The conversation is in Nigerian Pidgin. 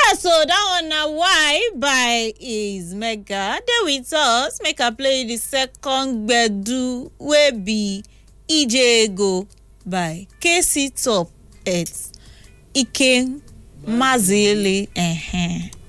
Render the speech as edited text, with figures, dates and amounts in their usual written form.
Yeah, so that one now why by is Mega. They with us. Make a play the second bedu we be Ijego by KC Top at Ike Mazili.